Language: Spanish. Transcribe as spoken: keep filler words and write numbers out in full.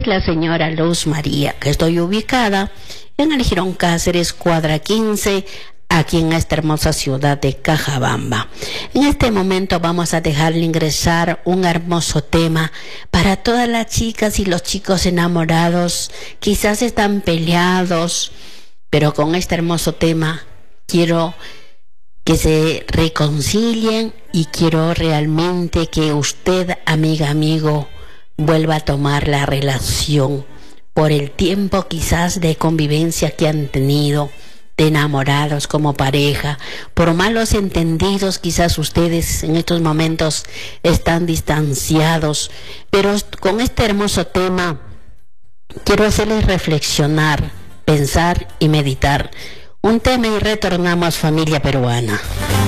la señora Luz María, que estoy ubicada en el Jirón Cáceres, cuadra quince, aquí en esta hermosa ciudad de Cajabamba. En este momento vamos a dejarle ingresar un hermoso tema para todas las chicas y los chicos enamorados. Quizás están peleados, pero con este hermoso tema quiero que se reconcilien y quiero realmente que usted, amiga, amigo, vuelva a tomar la relación por el tiempo quizás de convivencia que han tenido, de enamorados como pareja, por malos entendidos. Quizás ustedes en estos momentos están distanciados, pero con este hermoso tema quiero hacerles reflexionar, pensar y meditar. Un tema y retornamos, familia peruana.